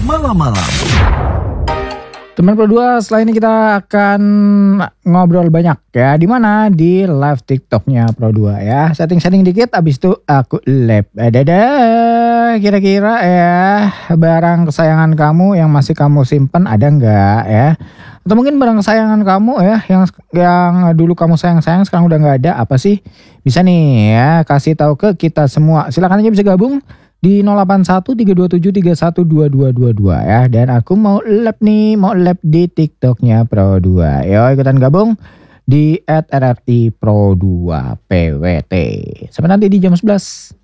malam-malam. Teman Pro 2, setelah ini kita akan ngobrol banyak ya. Di mana? Di live TikToknya Pro 2 ya. Setting-setting dikit, abis itu aku live. Dadah. Kira-kira ya barang kesayangan kamu yang masih kamu simpan ada nggak ya? Atau mungkin barang kesayangan kamu ya yang dulu kamu sayang-sayang sekarang udah nggak ada, apa sih? Bisa nih ya kasih tahu ke kita semua. Silakan aja bisa gabung di 081 327 312222 ya. Dan aku mau live di TikToknya Pro 2. Yo ikutan gabung di @rrtpro2pwt. Sampai nanti di jam 11.